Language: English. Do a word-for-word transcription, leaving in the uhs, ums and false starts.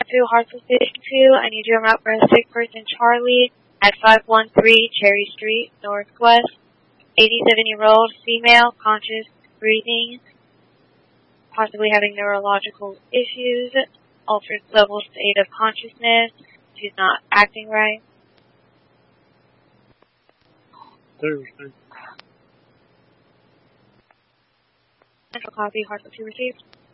to Hartsville Station two. I need you to route for a sick person, Charlie, at five one three Cherry Street, Northwest. eighty-seven-year-old female, conscious, breathing, possibly having neurological issues, altered level state of consciousness. She's not acting right. Thursday. Central copy, Hartsville two received.